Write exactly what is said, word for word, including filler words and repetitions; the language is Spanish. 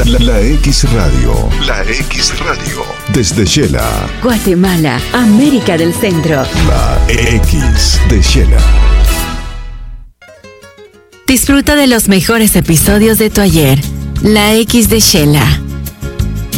La, la X Radio. La X Radio. Desde Shela, Guatemala, América del Centro. La X de Shela. Disfruta de los mejores episodios de tu ayer. La X de Shela.